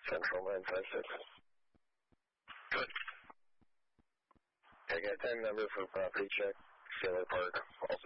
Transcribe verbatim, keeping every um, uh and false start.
Central nine five six. Good. I got ten number for property check, Sailor Park, also